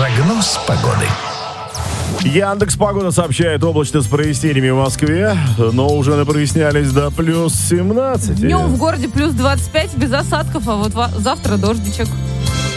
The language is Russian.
Прогноз погоды. Яндекс.Погода сообщает облачно с прояснениями в Москве, но уже прояснялись до плюс 17. Днем в городе плюс 25 без осадков, а вот завтра дождичек.